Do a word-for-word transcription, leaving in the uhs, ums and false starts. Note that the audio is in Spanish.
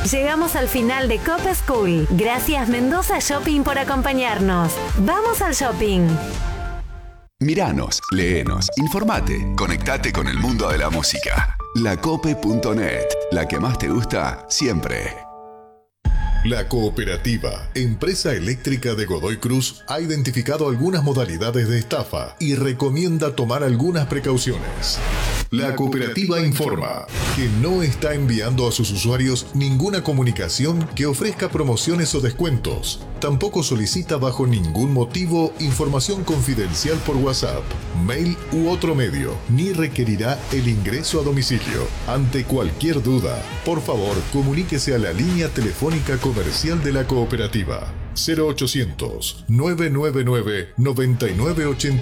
Llegamos al final de Cope School. Gracias Mendoza Shopping por acompañarnos. ¡Vamos al shopping! Miranos, léenos, informate, conectate con el mundo de la música. lacope punto net, la que más te gusta siempre. La Cooperativa, empresa eléctrica de Godoy Cruz, ha identificado algunas modalidades de estafa y recomienda tomar algunas precauciones. La Cooperativa informa que no está enviando a sus usuarios ninguna comunicación que ofrezca promociones o descuentos. Tampoco solicita bajo ningún motivo información confidencial por WhatsApp, mail u otro medio, ni requerirá el ingreso a domicilio. Ante cualquier duda, por favor, comuníquese a la línea telefónica comercial de la Cooperativa cero ochocientos, nueve nueve nueve, nueve nueve ocho